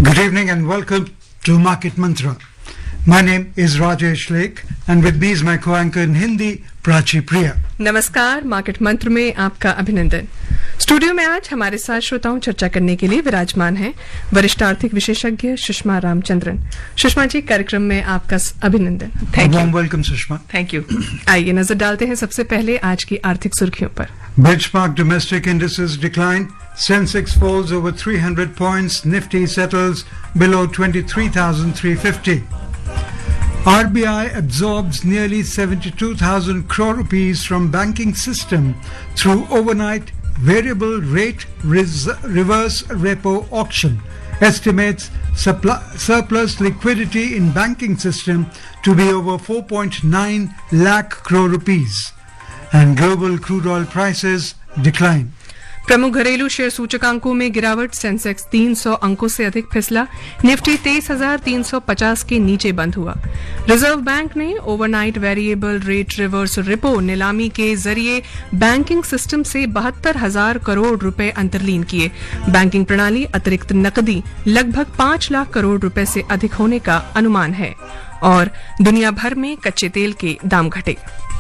Good evening and welcome to Market Mantra. My name is Rajesh Lake and with me is my co-anchor in Hindi, Prachi Priya. नमस्कार, market मंत्र में आपका अभिनंदन। Studio में आज हमारे साथ श्रोताओं चर्चा करने के लिए विराजमान हैं वरिष्ठ आर्थिक विशेषज्ञ सुषमा रामचंद्रन। सुषमा जी, कार्यक्रम में आपका अभिनंदन। Thank you. Welcome Sushma. Thank you. आइए नजर डालते हैं सबसे पहले आज की आर्थिक सुर्खियों पर। Benchmark domestic indices decline. Sensex falls over 300 points. Nifty settles below 23,350. RBI absorbs nearly 72,000 crore rupees from banking system through overnight variable rate reverse repo auction. Estimates surplus liquidity in banking system to be over 4.9 lakh crore rupees. And global crude oil prices decline. प्रमुख घरेलू share सूचकांकों में गिरावट। Sensex 300 अंकों से अधिक फिसला। Nifty 23,350 के नीचे बंद हुआ। रिजर्व बैंक ने overnight variable rate reverse repo नीलामी के जरिए बैंकिंग सिस्टम से 72,000 करोड़ रुपए अंतर्लीन किए। बैंकिंग प्रणाली अतिरिक्त नकदी लगभग 5 लाख करोड़ रुपए से अधिक होने का अनुमान है। और दुनिया भर में कच्चे तेल के दाम घटे।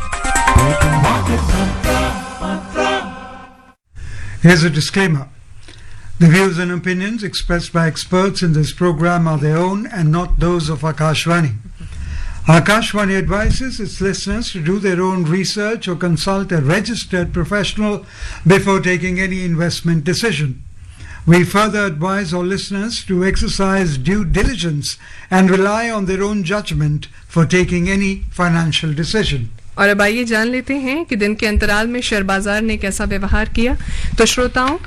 Here's a disclaimer. The views and opinions expressed by experts in this program are their own and not those of Akashvani. Akashvani advises its listeners to do their own research or consult a registered professional before taking any investment decision. We further advise our listeners to exercise due diligence and rely on their own judgment for taking any financial decision. और अब आइए जान लेते हैं कि दिन के अंतराल में शेयर बाजार ने कैसा व्यवहार किया। तो श्रोताओं,